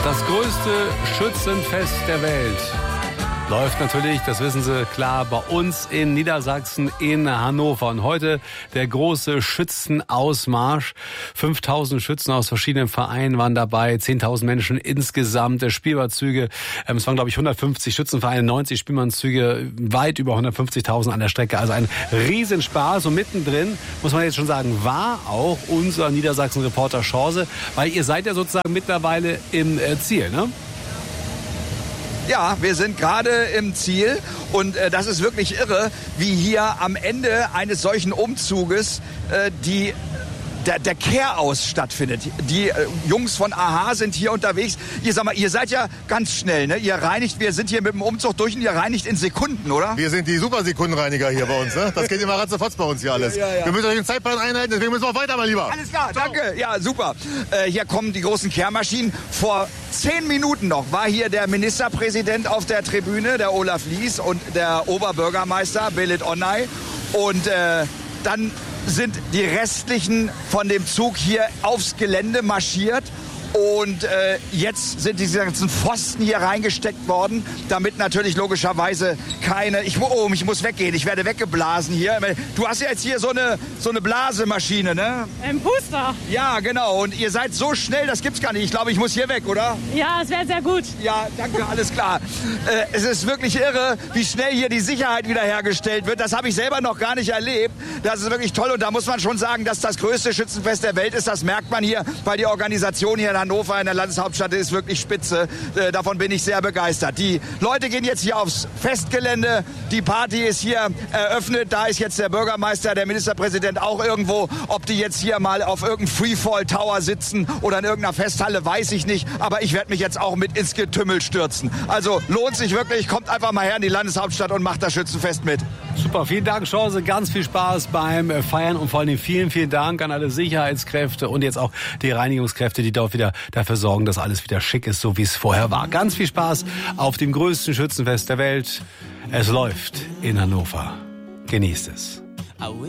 Das größte Schützenfest der Welt läuft natürlich, das wissen Sie, klar, bei uns in Niedersachsen in Hannover. Und heute der große Schützenausmarsch. 5000 Schützen aus verschiedenen Vereinen waren dabei, 10.000 Menschen insgesamt, Spielmannszüge. Es waren, glaube ich, 150 Schützenvereine, 90 Spielmannszüge, weit über 150.000 an der Strecke. Also ein Riesenspaß. Und mittendrin, muss man jetzt schon sagen, war auch unser Niedersachsen-Reporter Chance, weil ihr seid ja sozusagen mittlerweile im Ziel, ne? Ja, wir sind gerade im Ziel und das ist wirklich irre, wie hier am Ende eines solchen Umzuges der Care-Aus stattfindet. Die Jungs von AHA sind hier unterwegs. Ihr seid ja ganz schnell, ne? Wir sind hier mit dem Umzug durch und ihr reinigt in Sekunden, oder? Wir sind die Super-Sekundenreiniger hier bei uns, ne? Das geht immer ratzefatz bei uns hier alles. Ja. Wir müssen euch den Zeitplan einhalten, deswegen müssen wir auch weiter, mein Lieber. Alles klar, danke. Ja, super. Hier kommen die großen Kehrmaschinen. Vor 10 Minuten noch war hier der Ministerpräsident auf der Tribüne, der Olaf Lies, und der Oberbürgermeister Belit Onay. Und dann sind die restlichen von dem Zug hier aufs Gelände marschiert. Und jetzt sind diese ganzen Pfosten hier reingesteckt worden, damit natürlich logischerweise ich muss weggehen, ich werde weggeblasen hier. Du hast ja jetzt hier so eine Blasemaschine, ne? Ein Puster. Ja, genau. Und ihr seid so schnell, das gibt's gar nicht. Ich glaube, ich muss hier weg, oder? Ja, es wäre sehr gut. Ja, danke, alles klar. Es ist wirklich irre, wie schnell hier die Sicherheit wiederhergestellt wird. Das habe ich selber noch gar nicht erlebt. Das ist wirklich toll. Und da muss man schon sagen, dass das größte Schützenfest der Welt ist. Das merkt man hier, weil die Organisation hier in Hannover, in der Landeshauptstadt, ist wirklich spitze. Davon bin ich sehr begeistert. Die Leute gehen jetzt hier aufs Festgelände. Die Party ist hier eröffnet. Da ist jetzt der Bürgermeister, der Ministerpräsident auch irgendwo. Ob die jetzt hier mal auf irgendeinem Freefall-Tower sitzen oder in irgendeiner Festhalle, weiß ich nicht. Aber ich werde mich jetzt auch mit ins Getümmel stürzen. Also lohnt sich wirklich. Kommt einfach mal her in die Landeshauptstadt und macht das Schützenfest mit. Super, vielen Dank, Chance. Ganz viel Spaß beim Feiern und vor allem vielen, vielen Dank an alle Sicherheitskräfte und jetzt auch die Reinigungskräfte, die dort wieder dafür sorgen, dass alles wieder schick ist, so wie es vorher war. Ganz viel Spaß auf dem größten Schützenfest der Welt. Es läuft in Hannover. Genießt es.